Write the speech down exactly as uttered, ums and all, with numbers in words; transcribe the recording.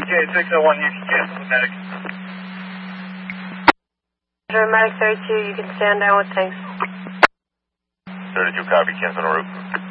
Okay, six oh one, you can cancel the medic. Medic thirty-two, you can stand down with thanks. thirty-two, copy, cancel en route.